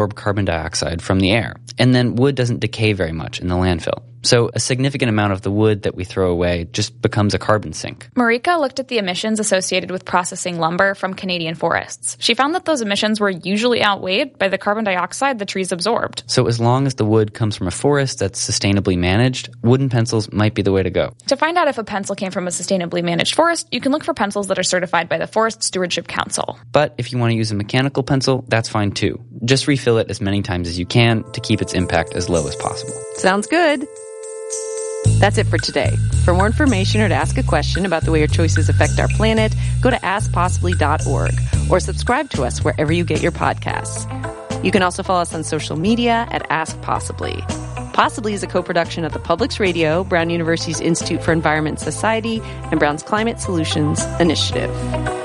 absorb carbon dioxide from the air. And then wood doesn't decay very much in the landfill. So a significant amount of the wood that we throw away just becomes a carbon sink. Marika looked at the emissions associated with processing lumber from Canadian forests. She found that those emissions were usually outweighed by the carbon dioxide the trees absorbed. So as long as the wood comes from a forest that's sustainably managed, wooden pencils might be the way to go. To find out if a pencil came from a sustainably managed forest, you can look for pencils that are certified by the Forest Stewardship Council. But if you want to use a mechanical pencil, that's fine too. Just refill it as many times as you can to keep its impact as low as possible. Sounds good. That's it for today. For more information or to ask a question about the way your choices affect our planet, go to askpossibly.org or subscribe to us wherever you get your podcasts. You can also follow us on social media at Ask Possibly. Possibly is a co-production of the Publix Radio, Brown University's Institute for Environment and Society, and Brown's Climate Solutions Initiative.